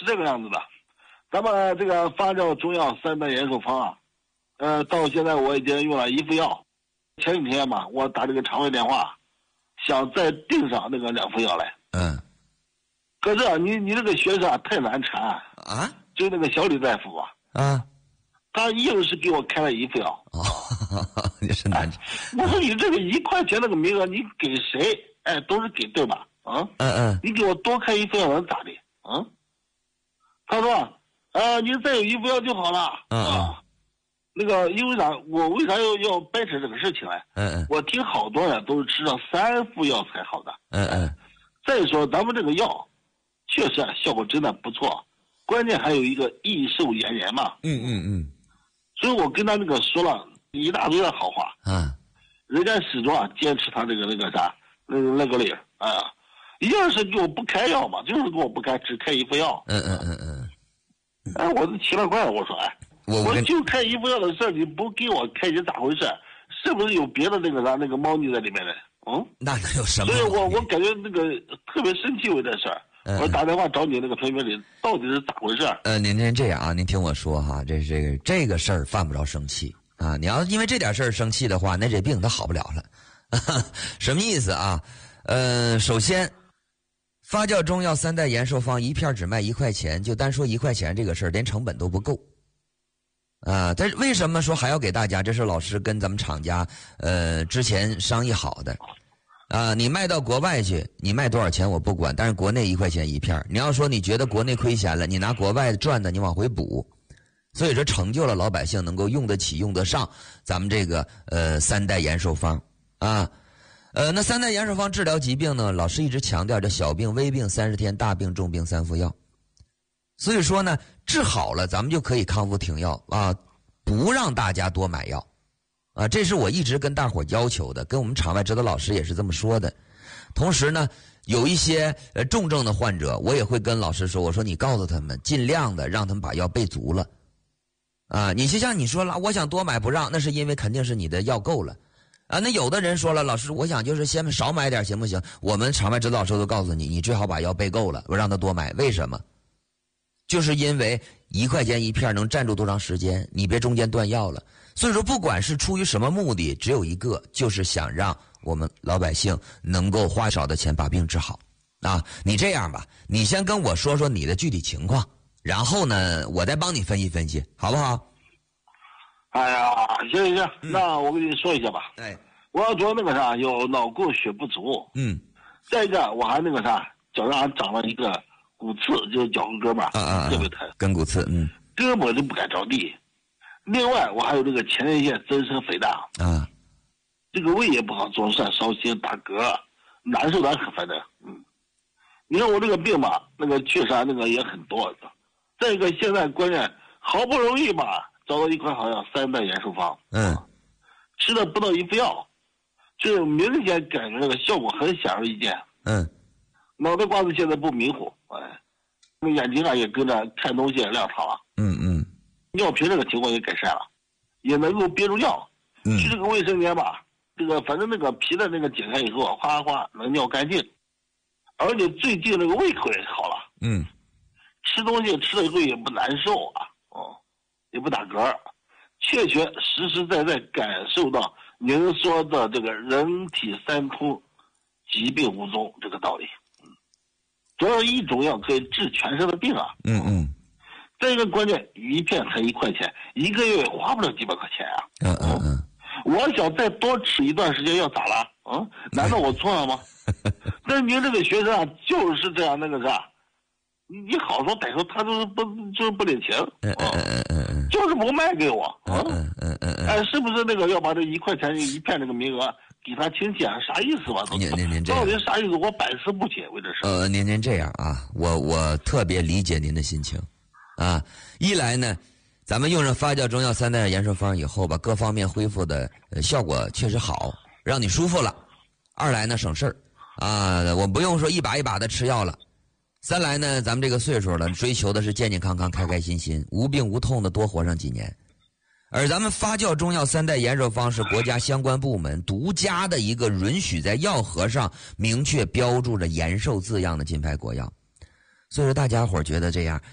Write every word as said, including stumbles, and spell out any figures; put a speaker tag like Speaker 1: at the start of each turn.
Speaker 1: 这个样子的，咱们这个发酵中药三代延寿方啊，呃，到现在我已经用了一副药，前几天嘛，我打这个肠胃电话，想再订上那个两副药来。
Speaker 2: 嗯。
Speaker 1: 可是啊，你你这个学生啊太难缠
Speaker 2: 啊，
Speaker 1: 就那个小李大夫啊，
Speaker 2: 啊，
Speaker 1: 他硬是给我开了一副药。
Speaker 2: 哦，你是难缠。
Speaker 1: 哎、我说你这个一块钱那个名额，你给谁？哎，都是给对吧？啊，
Speaker 2: 嗯嗯，
Speaker 1: 你给我多开一副药能咋的？啊，他说，呃，你再有一副药就好了。
Speaker 2: 嗯嗯。
Speaker 1: 啊，那个因为啥？我为啥要要掰扯这个事情呢？
Speaker 2: 嗯嗯。
Speaker 1: 我听好多人都是吃了三副药才好的。
Speaker 2: 嗯嗯。
Speaker 1: 再说咱们这个药，确实啊效果真的不错，关键还有一个益寿延年嘛。
Speaker 2: 嗯嗯嗯。
Speaker 1: 所以我跟他那个说了一大堆的好话。
Speaker 2: 啊。人
Speaker 1: 家始终啊坚持他这个那个啥那个那个理啊，要是给我不开药嘛，就是给我不开，只开一副药。
Speaker 2: 嗯嗯嗯嗯。
Speaker 1: 哎，我都奇了怪了，我说哎，
Speaker 2: 我
Speaker 1: 我就开一副药的事，你不给我开，你咋回事？是不是有别的那个啥那个猫腻在里面呢？嗯，
Speaker 2: 那能有什么？
Speaker 1: 所以我我感觉那个特别生气为这事儿。嗯、我打电话找你那个评评理，到底是咋回事？
Speaker 2: 呃，您您这样啊，您听我说哈，这这个这个事儿犯不着生气啊。你要因为这点事儿生气的话，那这病它好不了了。什么意思啊？呃，首先，发酵中药三代延寿方一片只卖一块钱，就单说一块钱这个事儿，连成本都不够。啊，但是为什么说还要给大家？这是老师跟咱们厂家呃之前商议好的。啊，你卖到国外去，你卖多少钱我不管，但是国内一块钱一片。你要说你觉得国内亏钱了，你拿国外赚的你往回补。所以说成就了老百姓能够用得起用得上咱们这个呃三代延寿方啊。呃，那三代延寿方治疗疾病呢，老师一直强调这小病微病三十天，大病重病三副药。所以说呢，治好了咱们就可以康复停药啊，不让大家多买药啊，这是我一直跟大伙要求的，跟我们场外指导老师也是这么说的。同时呢，有一些呃重症的患者，我也会跟老师说，我说你告诉他们，尽量的让他们把药备足了啊。你就像你说了，我想多买不让，那是因为肯定是你的药够了。啊，那有的人说了，老师，我想就是先少买点行不行？我们场外指导老师都告诉你，你最好把药备够了，我让他多买。为什么？就是因为一块钱一片能站住多长时间，你别中间断药了。所以说，不管是出于什么目的，只有一个，就是想让我们老百姓能够花少的钱把病治好。啊，你这样吧，你先跟我说说你的具体情况，然后呢，我再帮你分析分析，好不好？
Speaker 1: 哎呀，行行行，嗯、那我跟你说一下吧。
Speaker 2: 哎，
Speaker 1: 我要说那个啥，有脑供血不足。
Speaker 2: 嗯。
Speaker 1: 再一个，我还那个啥，脚上还长了一个骨刺，就是脚跟哥们儿，
Speaker 2: 啊啊，
Speaker 1: 特别疼，
Speaker 2: 跟骨刺，嗯，
Speaker 1: 根本就不敢着地。另外，我还有这个前列腺增生肥大
Speaker 2: 啊，
Speaker 1: 这个胃也不好，总是烧心打嗝，难受的很，反正，嗯。你看我这个病吧，那个确实啊，那个也很多。再一个，现在关键好不容易吧。找到一款好像三代延寿方，
Speaker 2: 嗯，
Speaker 1: 吃了不到一副药，就明显感觉这个效果很显而易见，
Speaker 2: 嗯，
Speaker 1: 脑袋瓜子现在不迷糊，哎，那眼睛啊也跟着看东西也亮堂了，
Speaker 2: 嗯嗯，
Speaker 1: 尿频这个情况也改善了，也能够憋住尿，
Speaker 2: 嗯，
Speaker 1: 去这个卫生间吧，这个反正那个皮的那个解开以后，哗哗能尿干净，而且最近那个胃口也好了，
Speaker 2: 嗯，
Speaker 1: 吃东西吃了以后也不难受啊，哦。也不打嗝，确确实实在在感受到您说的这个人体三通，疾病无踪这个道理。主要一种药可以治全身的病啊。
Speaker 2: 嗯嗯。
Speaker 1: 再一个关键，一片才一块钱，一个月也花不了几百块钱啊。
Speaker 2: 嗯嗯嗯。
Speaker 1: 我想再多吃一段时间要咋了？嗯，难道我错了吗？那您这个学生啊，就是这样那个啥。你你好说歹说，他就是不就是不领情，
Speaker 2: 嗯嗯嗯嗯嗯，
Speaker 1: 就是不卖给我，
Speaker 2: 嗯嗯嗯嗯嗯，
Speaker 1: 哎，是不是那个要把这一块钱一片这个名额给他亲戚啊？啥意思吧？
Speaker 2: 您您您这样，
Speaker 1: 到底啥意思？我百思不解，为这事。
Speaker 2: 呃，您您这样啊，我我特别理解您的心情，啊，一来呢，咱们用上发酵中药三代延寿方以后吧，各方面恢复的呃效果确实好，让你舒服了；二来呢，省事儿，啊，我不用说一把一把的吃药了。三来呢，咱们这个岁数了，追求的是健健康康、开开心心、无病无痛的多活上几年。而咱们发酵中药三代延寿方是国家相关部门独家的一个允许在药盒上明确标注着延寿字样的金牌国药。所以说大家伙觉得这样